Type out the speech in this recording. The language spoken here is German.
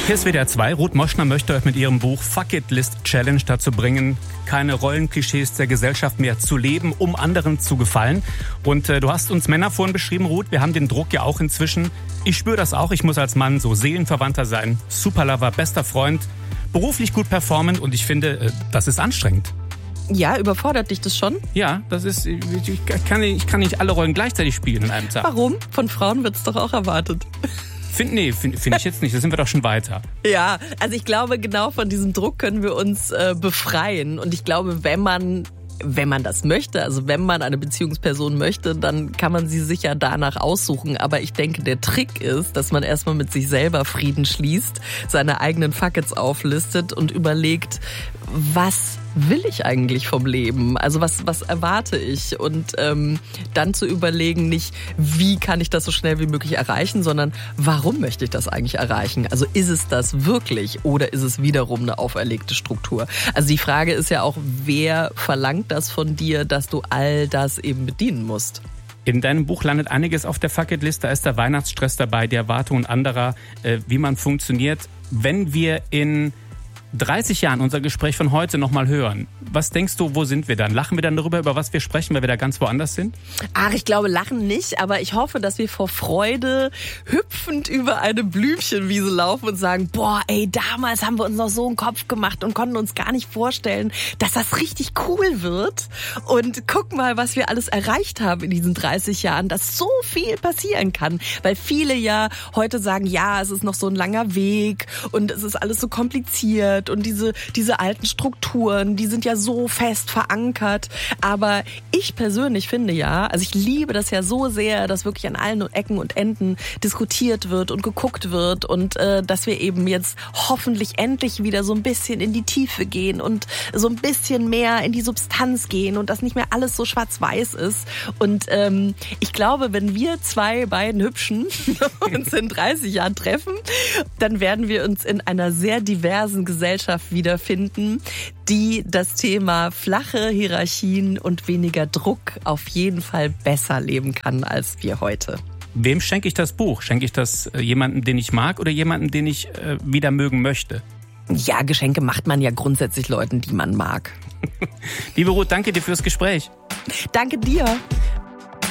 Hier ist WDR 2. Ruth Moschner möchte euch mit ihrem Buch Fuck It List Challenge dazu bringen, keine Rollenklischees der Gesellschaft mehr zu leben, um anderen zu gefallen. Und du hast uns Männer vorhin beschrieben, Ruth. Wir haben den Druck ja auch inzwischen. Ich spüre das auch. Ich muss als Mann so Seelenverwandter sein, Superlover, bester Freund, beruflich gut performen. Und ich finde, das ist anstrengend. Ja, überfordert dich das schon? Ja, das ist. Ich kann nicht alle Rollen gleichzeitig spielen in einem Tag. Warum? Von Frauen wird's doch auch erwartet. Finde ich jetzt nicht, da sind wir doch schon weiter. Ja, also ich glaube, genau von diesem Druck können wir uns befreien. Und ich glaube, wenn man das möchte, also wenn man eine Beziehungsperson möchte, dann kann man sie sich ja danach aussuchen. Aber ich denke, der Trick ist, dass man erstmal mit sich selber Frieden schließt, seine eigenen Fuck-Its auflistet und überlegt, was will ich eigentlich vom Leben? Also was erwarte ich? Und dann zu überlegen, nicht wie kann ich das so schnell wie möglich erreichen, sondern warum möchte ich das eigentlich erreichen? Also ist es das wirklich oder ist es wiederum eine auferlegte Struktur? Also die Frage ist ja auch, wer verlangt das von dir, dass du all das eben bedienen musst? In deinem Buch landet einiges auf der Fuck-It-List. Da ist der Weihnachtsstress dabei, die Erwartungen anderer, wie man funktioniert. Wenn wir in 30 Jahren unser Gespräch von heute nochmal hören, was denkst du, wo sind wir dann? Lachen wir dann darüber, über was wir sprechen, weil wir da ganz woanders sind? Ach, ich glaube, lachen nicht, aber ich hoffe, dass wir vor Freude hüpfend über eine Blümchenwiese laufen und sagen, boah, ey, damals haben wir uns noch so einen Kopf gemacht und konnten uns gar nicht vorstellen, dass das richtig cool wird. Und guck mal, was wir alles erreicht haben in diesen 30 Jahren, dass so viel passieren kann. Weil viele ja heute sagen, ja, es ist noch so ein langer Weg und es ist alles so kompliziert. Und diese alten Strukturen, die sind ja so fest verankert. Aber ich persönlich finde ja, also ich liebe das ja so sehr, dass wirklich an allen Ecken und Enden diskutiert wird und geguckt wird und dass wir eben jetzt hoffentlich endlich wieder so ein bisschen in die Tiefe gehen und so ein bisschen mehr in die Substanz gehen und dass nicht mehr alles so schwarz-weiß ist. Und ich glaube, wenn wir beiden Hübschen uns in 30 Jahren treffen, dann werden wir uns in einer sehr diversen Gesellschaft wiederfinden, die das Thema flache Hierarchien und weniger Druck auf jeden Fall besser leben kann als wir heute. Wem schenke ich das Buch? Schenke ich das jemandem, den ich mag oder jemandem, den ich wieder mögen möchte? Ja, Geschenke macht man ja grundsätzlich Leuten, die man mag. Liebe Ruth, danke dir fürs Gespräch. Danke dir.